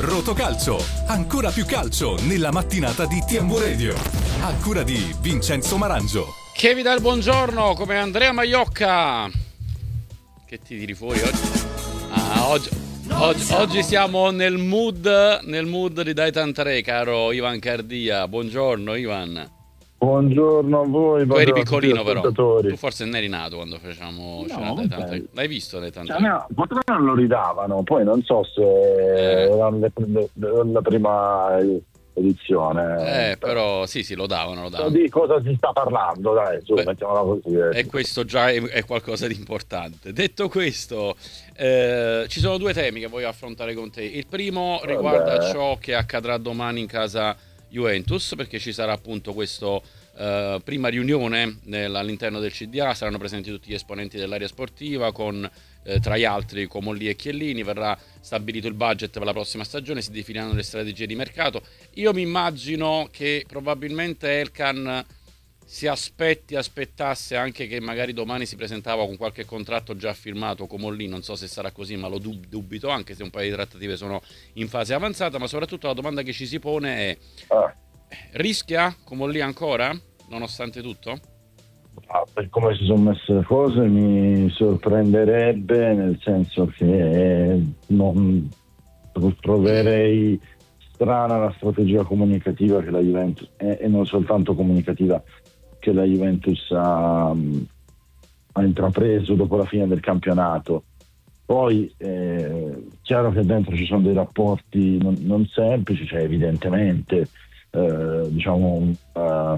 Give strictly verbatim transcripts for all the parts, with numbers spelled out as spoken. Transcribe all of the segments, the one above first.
Rotocalcio, ancora più calcio nella mattinata di T M U Radio. A cura di Vincenzo Marangio. Che vi dà il buongiorno come Andrea Maiocca. Che ti tiri fuori oggi? Ah, oggi, oggi, oggi siamo nel mood, nel mood di Dai Tantaré, caro Ivan Cardia. Buongiorno Ivan. Buongiorno a voi. Tu eri piccolino però, tu forse non eri nato quando facciamo no, Dai Tantaré. L'hai visto Dai Tantaré? Cioè, no, potrebbe non lo ridavano, poi non so se eh. era le, le, la prima edizione. Eh, però sì, sì, lo davano, lo davano. Di cosa si sta parlando, dai, su, Beh, mettiamola così. E questo già è, è qualcosa di importante. Detto questo, eh, ci sono due temi che voglio affrontare con te. Il primo riguarda Vabbè. ciò che accadrà domani in casa Juventus, perché ci sarà appunto questo uh, prima riunione nel, all'interno del C D A, saranno presenti tutti gli esponenti dell'area sportiva con eh, tra gli altri Comolli e Chiellini, verrà stabilito il budget per la prossima stagione, si definiranno le strategie di mercato. Io mi immagino che probabilmente Elkan si aspetti, aspettasse anche che magari domani si presentava con qualche contratto già firmato Comolli, non so se sarà così, ma lo dub- dubito, anche se un paio di trattative sono in fase avanzata, ma soprattutto la domanda che ci si pone è: Ah. rischia Comolli ancora, nonostante tutto? Ah, per come si sono messe le cose mi sorprenderebbe, nel senso che non troverei strana la strategia comunicativa che la Juventus, e, e non soltanto comunicativa, che la Juventus ha, ha intrapreso dopo la fine del campionato. Poi è chiaro che dentro ci sono dei rapporti non, non semplici, cioè evidentemente eh, diciamo uh,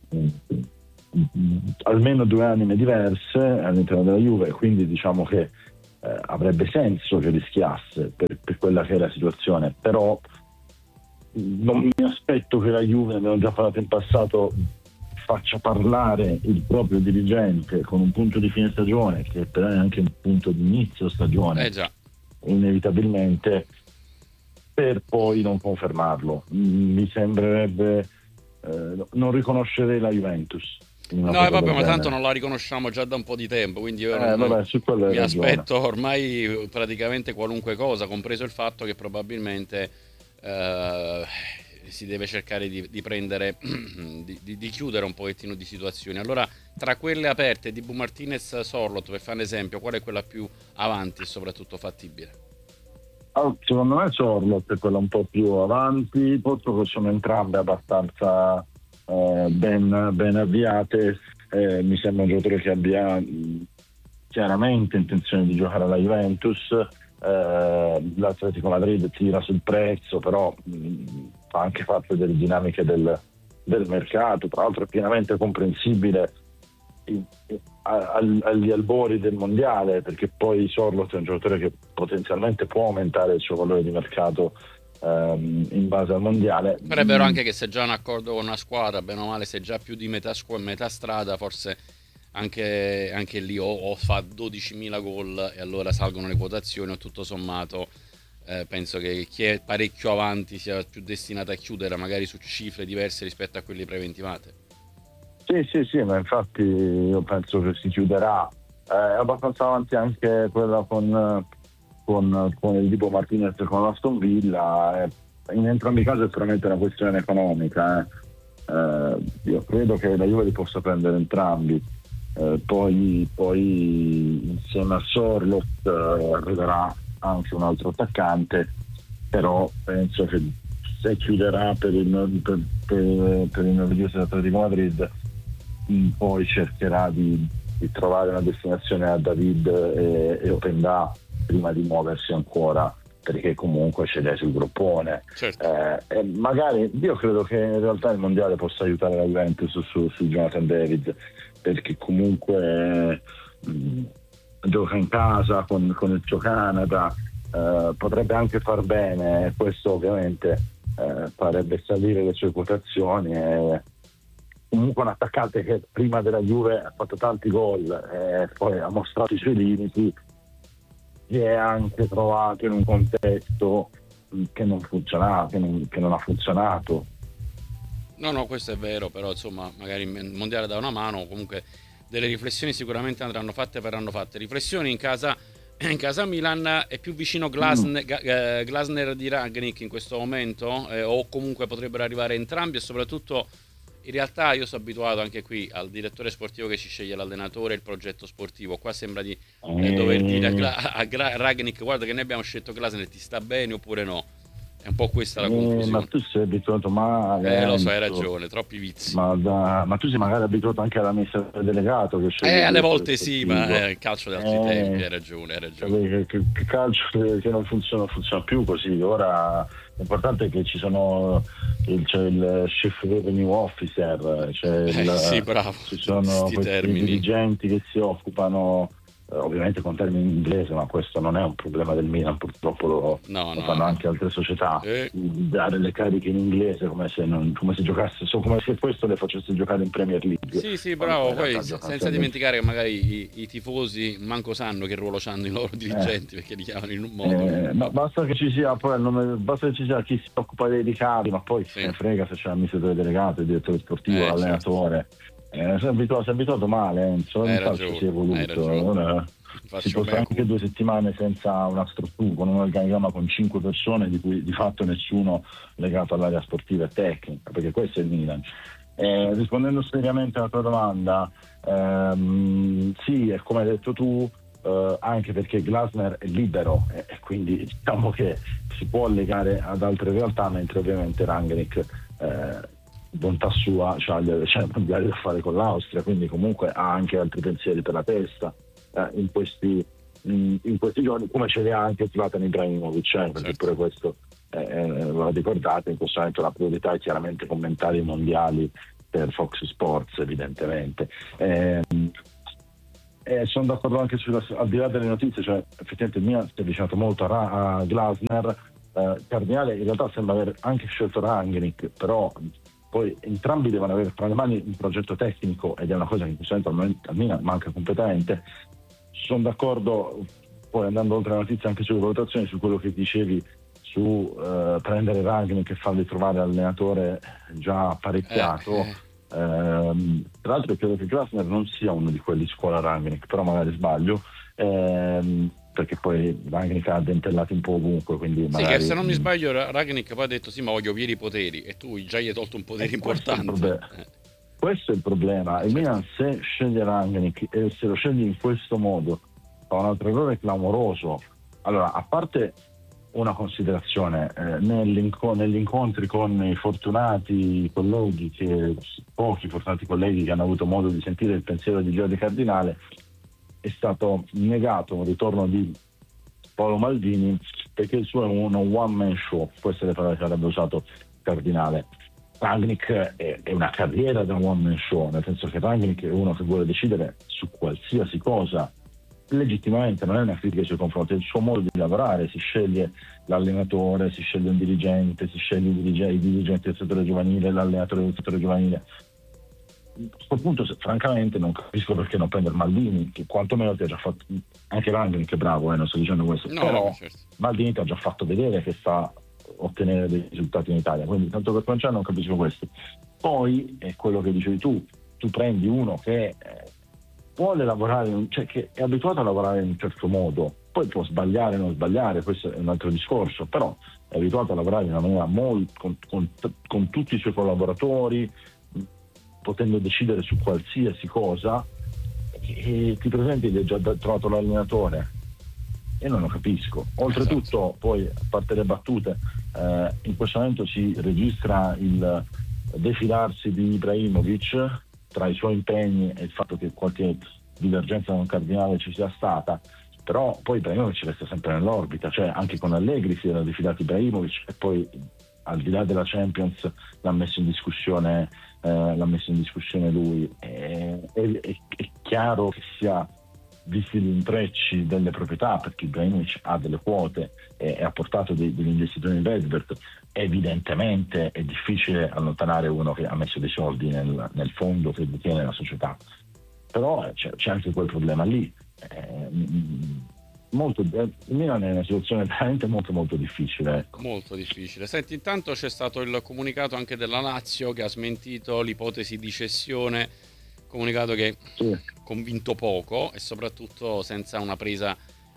almeno due anime diverse all'interno della Juve, quindi diciamo che eh, avrebbe senso che rischiasse per, per quella che è la situazione, però non mi aspetto che la Juve, abbiamo già parlato in passato, faccia parlare il proprio dirigente con un punto di fine stagione che però è anche un punto di inizio stagione, eh già. inevitabilmente, per poi non confermarlo. Mi sembrerebbe eh, non riconoscerei la Juventus. No, e vabbè, ma tanto non la riconosciamo già da un po' di tempo, quindi io eh, non, vabbè, su quello mi ragione. aspetto ormai praticamente qualunque cosa, compreso il fatto che probabilmente eh, si deve cercare di, di prendere di, di, di chiudere un pochettino di situazioni. Allora, tra quelle aperte di Bu Martinez Sorloth, per fare un esempio, qual è quella più avanti e soprattutto fattibile? Oh, secondo me Sorloth è quella un po' più avanti, posto che sono entrambe abbastanza eh, ben, ben avviate. Eh, mi sembra un giocatore che abbia mh, chiaramente intenzione di giocare alla Juventus. Eh, l'Atletico Madrid tira sul prezzo, però mh, fa anche parte delle dinamiche del, del mercato. Tra l'altro è pienamente comprensibile in, in, al, agli albori del mondiale, perché poi Sorloth è un giocatore che potenzialmente può aumentare il suo valore di mercato ehm, in base al mondiale. Però è vero anche che se già un accordo con una squadra, bene o male, se già più di metà, scu- metà strada, forse anche, anche lì o, o fa dodicimila gol e allora salgono le quotazioni, o tutto sommato eh, penso che chi è parecchio avanti sia più destinato a chiudere magari su cifre diverse rispetto a quelle preventivate. Sì, sì, sì, ma infatti io penso che si chiuderà. Eh, è abbastanza avanti anche quella con, con, con il Dibu Martinez e con l'Aston Villa. Eh, in entrambi i casi è sicuramente una questione economica. Eh. Eh, io credo che la Juve li possa prendere entrambi. Eh, poi, poi insieme a Sorloth eh, arriverà anche un altro attaccante, però penso che se chiuderà per il, per, per, per il meraviglioso Atletico Madrid, poi cercherà di, di trovare una destinazione a David e, e Openda prima di muoversi ancora, perché comunque ce l'è sul groppone. Certo. Eh, e magari io credo che in realtà il mondiale possa aiutare la Juventus su, su Jonathan David, perché comunque mh, gioca in casa con, con il Cio Canada, eh, potrebbe anche far bene, questo ovviamente eh, farebbe salire le sue quotazioni. E, comunque un attaccante che prima della Juve ha fatto tanti gol e poi ha mostrato i suoi limiti, si è anche trovato in un contesto che non funzionava, che non, che non ha funzionato. No, no, questo è vero, però insomma magari il mondiale dà una mano, comunque delle riflessioni sicuramente andranno fatte e verranno fatte. Riflessioni in casa in casa Milan. È più vicino Glasner, mm. Glasner di Rangnick in questo momento, eh, o comunque potrebbero arrivare entrambi, e soprattutto in realtà io sono abituato anche qui al direttore sportivo che ci sceglie l'allenatore e il progetto sportivo. Qua sembra di eh, dover dire a, Gla- a Gra- Rangnick: guarda che noi abbiamo scelto Glasner, ti sta bene oppure no? È un po' questa la confusione. Eh, ma tu sei abituato male. Eh, lo so, hai ragione, troppi vizi. Ma, da, ma tu sei magari abituato anche all'amministratore delegato che Eh, alle volte sì, ma è il calcio di altri eh, tempi, hai ragione, hai ragione. Che, che, che calcio che, che non funziona, funziona più così. Ora l'importante è che ci sono il, c'è il chief revenue officer, c'è eh, il, sì, bravo. ci sono questi dirigenti che si occupano, ovviamente con termini in inglese, ma questo non è un problema del Milan, purtroppo lo, no, lo no, fanno no. anche altre società, eh. dare le cariche in inglese come se, non, come se giocasse, come se questo le facesse giocare in Premier League. Sì, sì, bravo, poi, poi senza sempre... dimenticare che magari i, i tifosi manco sanno che ruolo hanno i loro dirigenti, eh. perché li chiamano in un modo. Eh, ma basta che ci sia poi il nome, basta che ci sia chi si occupa dei ricavi, ma poi sì. se ne frega se c'è l'amministratore delegato, il direttore sportivo, eh, l'allenatore. Certo. Eh, si è abituato, si è abituato male, Enzo, hai il calcio ragione, si è evoluto. Si può stare anche due settimane senza una struttura, con un organigramma con cinque persone di cui di fatto nessuno legato all'area sportiva e tecnica, perché questo è il Milan. Eh, rispondendo seriamente alla tua domanda, ehm, sì, è come hai detto tu, eh, anche perché Glasner è libero e eh, quindi diciamo che si può legare ad altre realtà, mentre ovviamente Rangnick, eh, bontà sua, c'ha gli mondiali da fare con l'Austria, quindi comunque ha anche altri pensieri per la testa. In questi, in questi giorni, come ce li ha anche Zlatan Ibrahimovic, eh, perché certo. pure questo eh, lo ricordate, in questo momento la priorità è chiaramente commentare i mondiali per Fox Sports, evidentemente. Eh, eh, sono d'accordo anche sulla, al di là delle notizie, cioè effettivamente il Milan si è avvicinato molto a, Ra- a Glasner. eh, Cardinale in realtà sembra aver anche scelto Rangnick, però poi entrambi devono avere tra le mani un progetto tecnico, ed è una cosa che in questo momento al Milan manca completamente. Sono d'accordo, poi andando oltre la notizia, anche sulle valutazioni, su quello che dicevi su eh, prendere Rangnick e fargli trovare allenatore già apparecchiato. Eh, eh. Eh, tra l'altro credo che Glasner non sia uno di quelli scuola Rangnick, però magari sbaglio, eh, perché poi Rangnick ha dentellati un po' ovunque, quindi magari... Sì, che se non mi sbaglio Rangnick poi ha detto sì, ma voglio pieni poteri, e tu già gli hai tolto un potere importante. Questo è il problema. Il Milan, se sceglie Rangnick e se lo sceglie in questo modo, fa un altro errore clamoroso. Allora, a parte una considerazione, eh, nell'inco- negli incontri con i fortunati colleghi, che, pochi fortunati colleghi che hanno avuto modo di sentire il pensiero di Giorgio Cardinale, è stato negato un ritorno di Paolo Maldini perché il suo è uno one man show, queste le parole che avrebbe usato Cardinale. Rangnick è, è una carriera da one man show, nel senso che Rangnick è uno che vuole decidere su qualsiasi cosa legittimamente, non è una critica nei suoi confronti, è il suo modo di lavorare, si sceglie l'allenatore, si sceglie un dirigente, si sceglie i dirigenti, i dirigenti del settore giovanile, l'allenatore del settore giovanile. A questo punto francamente non capisco perché non prendere Maldini, che quantomeno ti ha già fatto, anche Rangnick è bravo, eh, non sto dicendo questo, no, però certo. Maldini ti ha già fatto vedere che sta ottenere dei risultati in Italia, quindi tanto per cominciare non capisco questo. Poi è quello che dicevi tu, tu prendi uno che eh, vuole lavorare, cioè che è abituato a lavorare in un certo modo, poi può sbagliare o non sbagliare, questo è un altro discorso, però è abituato a lavorare in una maniera molto con, con, con tutti i suoi collaboratori, potendo decidere su qualsiasi cosa, e ti presenti che hai già trovato l'allenatore. E non lo capisco. Oltretutto, esatto. Poi, a parte le battute, eh, in questo momento si registra il defilarsi di Ibrahimovic tra i suoi impegni e il fatto che qualche divergenza con Cardinale ci sia stata, però poi Ibrahimovic resta sempre nell'orbita, cioè anche con Allegri si era defilato Ibrahimovic e poi al di là della Champions l'ha messo in discussione, eh, l'ha messo in discussione lui. È, è, è chiaro che sia visti gli intrecci delle proprietà, perché Ibrahimovic ha delle quote e, e ha portato dei, degli investitori in Vedbert, evidentemente è difficile allontanare uno che ha messo dei soldi nel, nel fondo che detiene la società, però c'è, c'è anche quel problema lì. Eh, molto, il Milan è in una situazione veramente molto molto difficile, ecco. Molto difficile. Senti, intanto c'è stato il comunicato anche della Lazio che ha smentito l'ipotesi di cessione, comunicato che sì. convinto poco e soprattutto senza una presa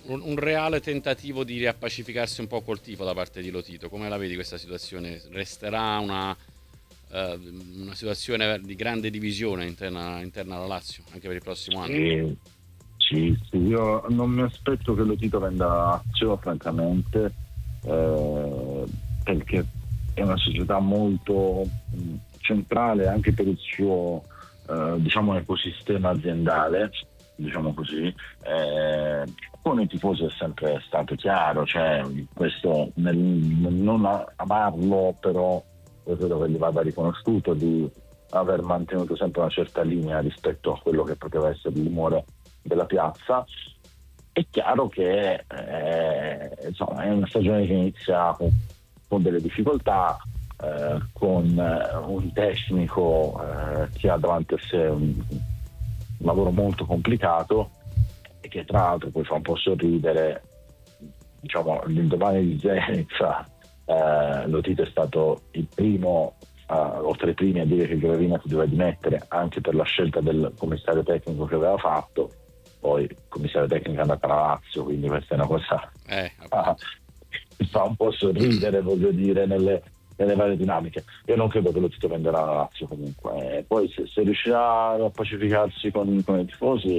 un, un reale tentativo di riappacificarsi un po' col tifo da parte di Lotito. Come la vedi questa situazione? Resterà una, uh, una situazione di grande divisione interna, interna alla Lazio anche per il prossimo anno? Sì, sì, sì. Io non mi aspetto che Lotito venda la Lazio, francamente, eh, perché è una società molto mh, centrale anche per il suo eh, diciamo ecosistema aziendale, diciamo così. Eh, con i tifosi è sempre stato chiaro, cioè questo nel, nel non amarlo, però io credo che gli vada riconosciuto di aver mantenuto sempre una certa linea rispetto a quello che poteva essere l'umore della piazza. È chiaro che eh, insomma è una stagione che inizia con, con delle difficoltà, eh, con eh, un tecnico eh, che ha davanti a sé un, un lavoro molto complicato e che tra l'altro poi fa un po' sorridere. Diciamo, l'indomani di Zenit, eh, Lotito è stato il primo, eh, oltre ai primi, a dire che Gravina si doveva dimettere anche per la scelta del commissario tecnico che aveva fatto. Poi il commissario tecnico è andato alla Lazio, quindi questa è una cosa eh, ah, mi fa un po' sorridere, voglio dire, nelle, nelle varie dinamiche. Io non credo che Lotito venderà la Lazio comunque. E poi se, se riuscirà a pacificarsi con, con i tifosi,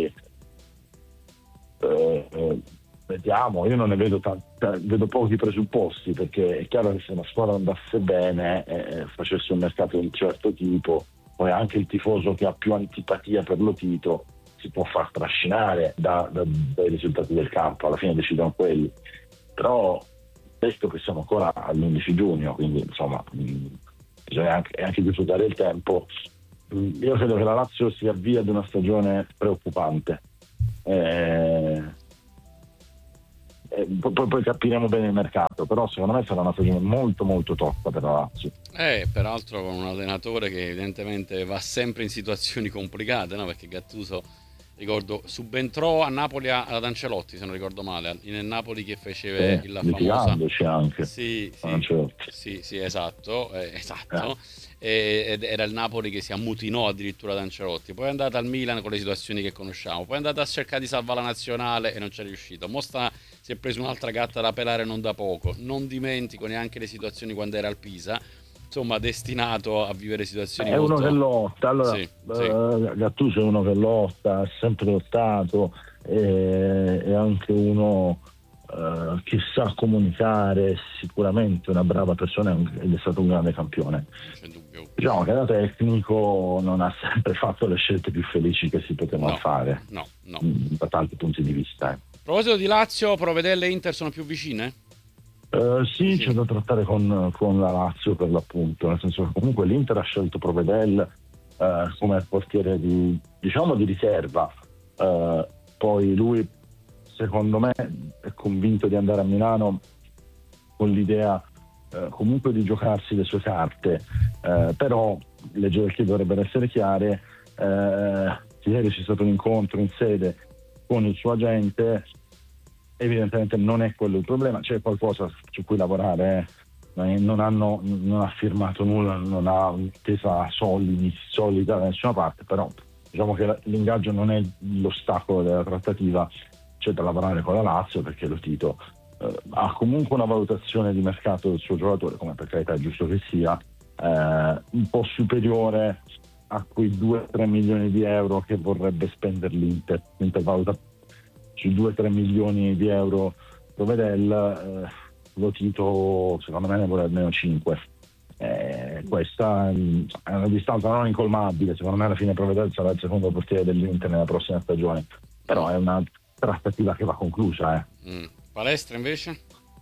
eh, eh, vediamo. Io non ne vedo tanti, vedo pochi presupposti, perché è chiaro che se una squadra andasse bene e eh, facesse un mercato di un certo tipo, poi anche il tifoso che ha più antipatia per Lotito si può far trascinare da, da, dai risultati del campo, alla fine decidono quelli. Però detto che siamo ancora all'undici giugno, quindi insomma mh, bisogna anche, anche disfruttare il tempo. Mh, io credo che la Lazio si avvia ad una stagione preoccupante. Eh, eh, poi, poi capiremo bene il mercato, però secondo me sarà una stagione molto molto tosta per la Lazio. Eh, peraltro con un allenatore che evidentemente va sempre in situazioni complicate, no? Perché Gattuso, ricordo, subentrò a Napoli ad Ancelotti, se non ricordo male, nel Napoli che fece eh, la famosa anche sì, sì, Ancelotti. sì, sì, esatto, eh, esatto. Eh. Ed era il Napoli che si ammutinò addirittura ad Ancelotti. Poi è andata al Milan con le situazioni che conosciamo, poi è andata a cercare di salvare la nazionale e non c'è riuscito. Mo sta, si è preso un'altra gatta da pelare non da poco. Non dimentico neanche le situazioni quando era al Pisa. Insomma, destinato a vivere situazioni è molto... uno che lotta. Allora, sì, uh, sì. Gattuso è uno che lotta, ha sempre lottato, è, è anche uno uh, che sa comunicare, sicuramente una brava persona ed è stato un grande campione. C'è dubbio. Diciamo che da tecnico non ha sempre fatto le scelte più felici che si potevano no, fare, no, no. da tanti punti di vista. Eh. A proposito di Lazio, Provedella e Inter sono più vicine? Uh, sì, sì, c'è da trattare con, con la Lazio per l'appunto, nel senso che comunque l'Inter ha scelto Provedel uh, come portiere di, diciamo, di riserva. Uh, poi lui, secondo me, è convinto di andare a Milano con l'idea uh, comunque di giocarsi le sue carte, uh, però le gerarchie dovrebbero essere chiare. Uh, ieri c'è stato un incontro in sede con il suo agente. Evidentemente non è quello il problema, c'è qualcosa su cui lavorare, eh. non, hanno, non ha firmato nulla, non ha un'intesa solidi, solida da nessuna parte, però diciamo che l'ingaggio non è l'ostacolo della trattativa, c'è da lavorare con la Lazio, perché Lotito eh, ha comunque una valutazione di mercato del suo giocatore, come per carità è giusto che sia, eh, un po' superiore a quei due tre milioni di euro che vorrebbe spendere l'Inter. L'Inter valuta sui due tre milioni di euro Provedel, eh, Lotito secondo me ne vuole almeno cinque. Eh, questa è una distanza non incolmabile, secondo me alla fine Provedel sarà il secondo portiere dell'Inter nella prossima stagione, però è una trattativa che va conclusa. Eh. Mm. Palestra invece?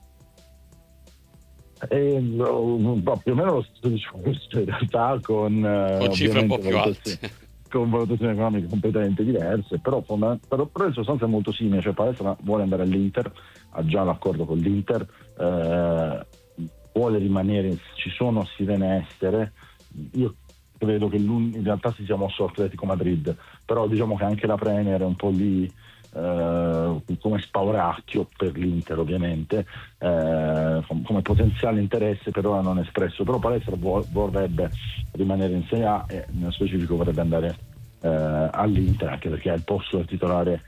E, no, più o meno lo stesso discorso in realtà, con, con cifre un po' più alte, con valutazioni economiche completamente diverse, però, però, però in sostanza è molto simile, cioè Palestra vuole andare all'Inter, ha già l'accordo con l'Inter, eh, vuole rimanere, ci sono sirene estere. Io credo che in realtà si sia mosso Atletico Madrid, però diciamo che anche la Premier è un po' lì eh, come spauracchio per l'Inter, ovviamente, eh, come potenziale interesse, per ora non espresso, però Palestra vorrebbe rimanere in Serie A e nello specifico vorrebbe andare eh, all'Inter, anche perché è il posto del titolare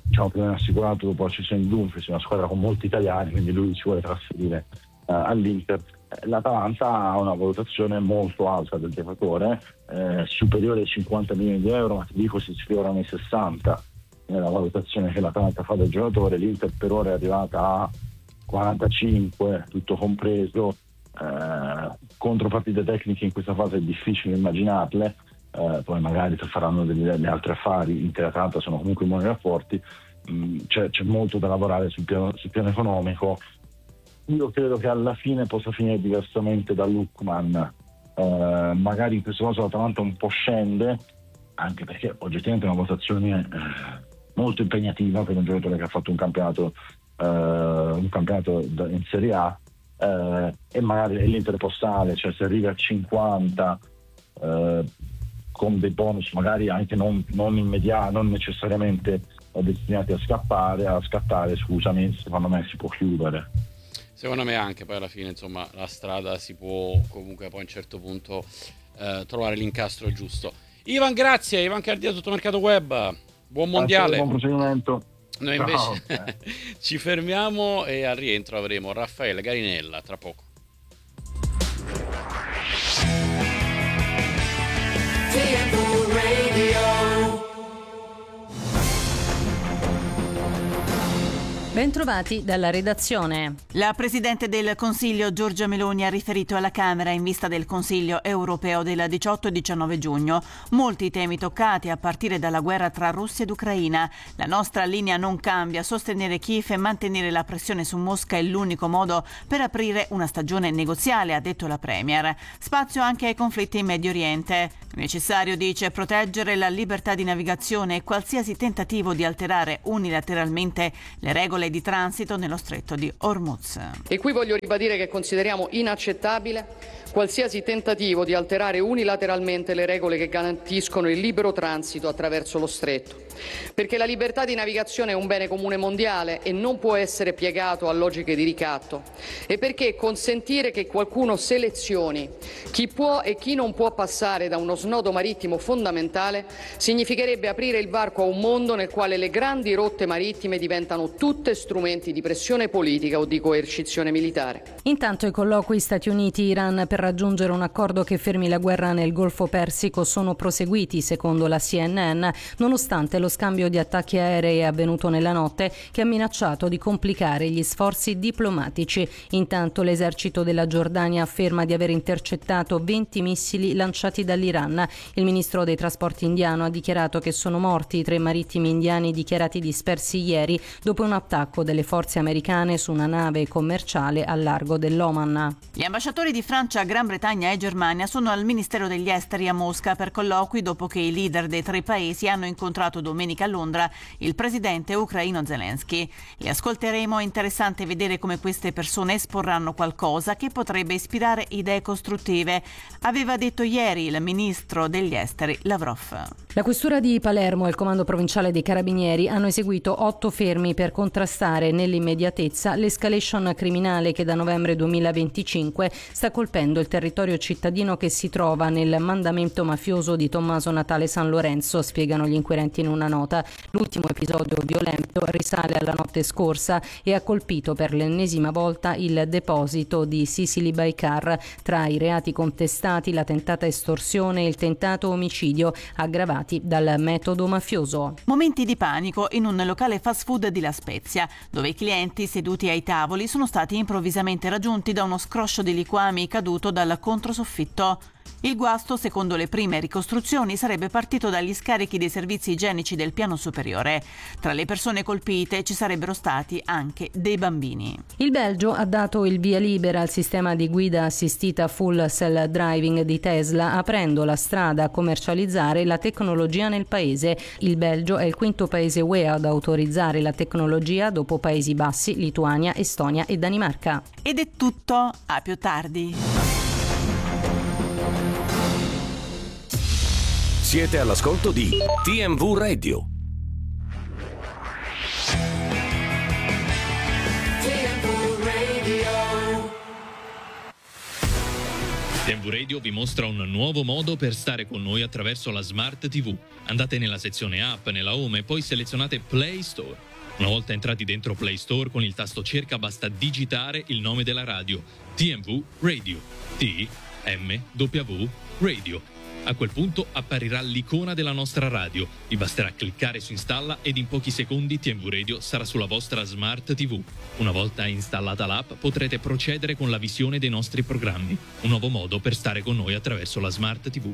diciamo più o meno assicurato dopo la cessione di Dumfries, una squadra con molti italiani, quindi lui si vuole trasferire uh, all'Inter. L'Atalanta ha una valutazione molto alta del giocatore, eh, superiore ai cinquanta milioni di euro, ma ti dico si sfiorano i sessanta nella valutazione che l'Atalanta fa del giocatore. L'Inter per ora è arrivata a quarantacinque, tutto compreso. Eh, contropartite tecniche in questa fase è difficile immaginarle, eh, poi magari faranno degli altri affari. Inter e Atalanta sono comunque in buoni rapporti, mm, c'è, c'è molto da lavorare sul piano, sul piano economico. Io credo che alla fine possa finire diversamente da Lookman, eh, magari in questo caso l'Atalanta un po' scende, anche perché oggettivamente è una votazione eh, molto impegnativa per un giocatore che ha fatto un campionato, eh, un campionato in Serie A, eh, e magari l'Inter postale, cioè se arriva a cinquanta eh, con dei bonus magari anche non, non immediati, non necessariamente destinati a scappare, a scattare, scusami, secondo me si può chiudere. Secondo me anche, poi alla fine insomma la strada si può comunque poi a un certo punto eh, trovare l'incastro giusto. Ivan, grazie, Ivan Cardia, Tutto Mercato Web, buon mondiale. Buon procedimento. Noi invece Ciao. Ci fermiamo e al rientro avremo Raffaele Garinella tra poco. Bentrovati dalla redazione. La Presidente del Consiglio Giorgia Meloni ha riferito alla Camera in vista del Consiglio europeo del diciotto e diciannove giugno. Molti temi toccati a partire dalla guerra tra Russia ed Ucraina. La nostra linea non cambia, sostenere Kiev e mantenere la pressione su Mosca è l'unico modo per aprire una stagione negoziale, ha detto la Premier. Spazio anche ai conflitti in Medio Oriente. Necessario, dice, proteggere la libertà di navigazione e qualsiasi tentativo di alterare unilateralmente le regole di transito nello stretto di Hormuz. E qui voglio ribadire che consideriamo inaccettabile qualsiasi tentativo di alterare unilateralmente le regole che garantiscono il libero transito attraverso lo stretto, perché la libertà di navigazione è un bene comune mondiale e non può essere piegato a logiche di ricatto, e perché consentire che qualcuno selezioni chi può e chi non può passare da uno snodo marittimo fondamentale significherebbe aprire il varco a un mondo nel quale le grandi rotte marittime diventano tutte strumenti di pressione politica o di coercizione militare. Intanto i colloqui Stati Uniti-Iran per raggiungere un accordo che fermi la guerra nel Golfo Persico sono proseguiti, secondo la C N N, nonostante lo scambio di attacchi aerei avvenuto nella notte che ha minacciato di complicare gli sforzi diplomatici. Intanto l'esercito della Giordania afferma di aver intercettato venti missili lanciati dall'Iran. Il ministro dei trasporti indiano ha dichiarato che sono morti i tre marittimi indiani dichiarati dispersi ieri dopo un attacco delle forze americane su una nave commerciale al largo dell'Oman. Gli ambasciatori di Francia, Gran Bretagna e Germania sono al Ministero degli Esteri a Mosca per colloqui dopo che i leader dei tre paesi hanno incontrato domenica a Londra il presidente ucraino Zelensky. Li ascolteremo, è interessante vedere come queste persone esporranno qualcosa che potrebbe ispirare idee costruttive, aveva detto ieri il ministro degli Esteri Lavrov. La questura di Palermo e il comando provinciale dei Carabinieri hanno eseguito otto fermi per contrastare nell'immediatezza l'escalation criminale che da novembre duemilaventicinque sta colpendo il territorio cittadino che si trova nel mandamento mafioso di Tommaso Natale San Lorenzo, spiegano gli inquirenti in una nota. L'ultimo episodio violento risale alla notte scorsa e ha colpito per l'ennesima volta il deposito di Sicily by Car. Tra i reati contestati la tentata estorsione e il tentato omicidio aggravati dal metodo mafioso. Momenti di panico in un locale fast food di La Spezia, dove i clienti seduti ai tavoli sono stati improvvisamente raggiunti da uno scroscio di liquami caduto dal controsoffitto. Il guasto, secondo le prime ricostruzioni, sarebbe partito dagli scarichi dei servizi igienici del piano superiore. Tra le persone colpite ci sarebbero stati anche dei bambini. Il Belgio ha dato il via libera al sistema di guida assistita full self driving di Tesla, aprendo la strada a commercializzare la tecnologia nel paese. Il Belgio è il quinto paese U E ad autorizzare la tecnologia dopo Paesi Bassi, Lituania, Estonia e Danimarca. Ed è tutto, a più tardi. Siete all'ascolto di T M V Radio. T M V Radio vi mostra un nuovo modo per stare con noi attraverso la Smart tivù. Andate nella sezione app, nella home e poi selezionate Play Store. Una volta entrati dentro Play Store, con il tasto cerca basta digitare il nome della radio, T M V Radio, T M W Radio. A quel punto apparirà l'icona della nostra radio. Vi basterà cliccare su installa ed in pochi secondi T M V Radio sarà sulla vostra Smart tivù. Una volta installata l'app potrete procedere con la visione dei nostri programmi. Un nuovo modo per stare con noi attraverso la Smart tivù.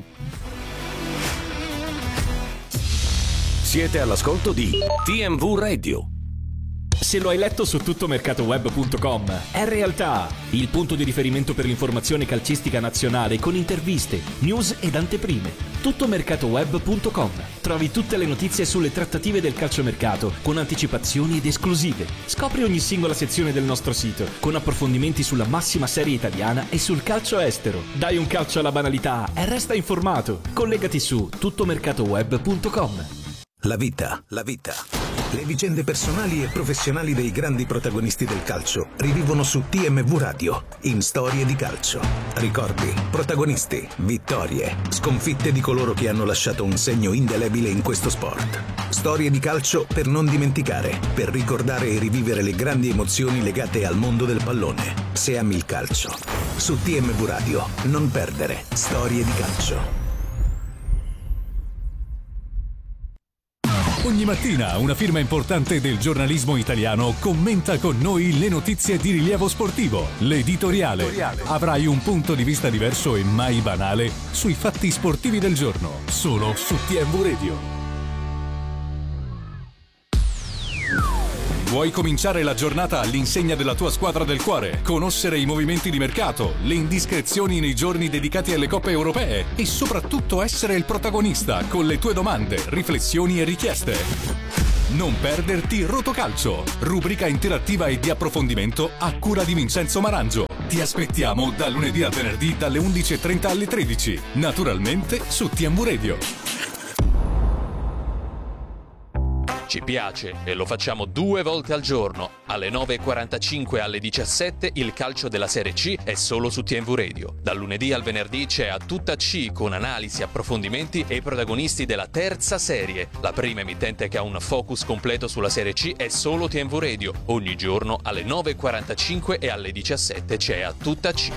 Siete all'ascolto di T M V Radio. Se lo hai letto su tuttomercatoweb punto com, è realtà, il punto di riferimento per l'informazione calcistica nazionale con interviste, news ed anteprime. tuttomercatoweb punto com. Trovi tutte le notizie sulle trattative del calciomercato con anticipazioni ed esclusive. Scopri ogni singola sezione del nostro sito con approfondimenti sulla massima serie italiana e sul calcio estero. Dai un calcio alla banalità e resta informato. Collegati su tuttomercatoweb punto com. La vita, la vita. Le vicende personali e professionali dei grandi protagonisti del calcio rivivono su T M V Radio, in Storie di calcio. Ricordi, protagonisti, vittorie, sconfitte di coloro che hanno lasciato un segno indelebile in questo sport. Storie di calcio per non dimenticare, per ricordare e rivivere le grandi emozioni legate al mondo del pallone. Se ami il calcio. Su T M V Radio, non perdere Storie di calcio. Ogni mattina una firma importante del giornalismo italiano commenta con noi le notizie di rilievo sportivo. L'editoriale. Avrai un punto di vista diverso e mai banale sui fatti sportivi del giorno, solo su T M V Radio. Vuoi cominciare la giornata all'insegna della tua squadra del cuore? Conoscere i movimenti di mercato, le indiscrezioni nei giorni dedicati alle coppe europee e soprattutto essere il protagonista con le tue domande, riflessioni e richieste? Non perderti Rotocalcio, rubrica interattiva e di approfondimento a cura di Vincenzo Marangio. Ti aspettiamo da lunedì al venerdì dalle undici e trenta alle tredici, naturalmente su T M V Radio. Ci piace e lo facciamo due volte al giorno. Alle nove e quarantacinque e alle diciassette il calcio della Serie C è solo su T M V Radio. Dal lunedì al venerdì c'è A Tutta C con analisi, approfondimenti e i protagonisti della terza serie. La prima emittente che ha un focus completo sulla Serie C è solo T M V Radio. Ogni giorno alle nove e quarantacinque e alle diciassette c'è A Tutta C.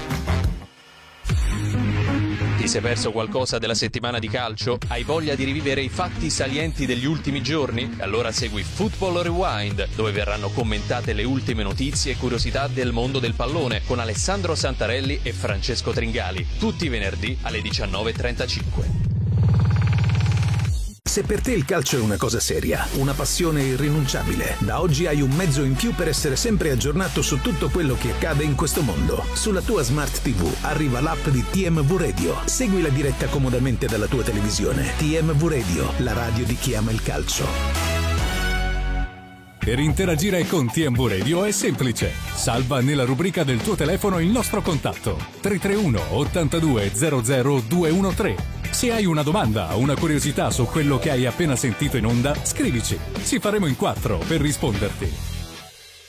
Ti sei perso qualcosa della settimana di calcio? Hai voglia di rivivere i fatti salienti degli ultimi giorni? Allora segui Football Rewind, dove verranno commentate le ultime notizie e curiosità del mondo del pallone con Alessandro Santarelli e Francesco Tringali, tutti i venerdì alle diciannove e trentacinque. Se per te il calcio è una cosa seria, una passione irrinunciabile, da oggi hai un mezzo in più per essere sempre aggiornato su tutto quello che accade in questo mondo. Sulla tua Smart tivù arriva l'app di T M V Radio. Segui la diretta comodamente dalla tua televisione. T M V Radio, la radio di chi ama il calcio. Per interagire con T M V Radio è semplice. Salva nella rubrica del tuo telefono il nostro contatto tre tre uno ottantadue zero zero due uno tre. Se hai una domanda o una curiosità su quello che hai appena sentito in onda, scrivici. Ci faremo in quattro per risponderti.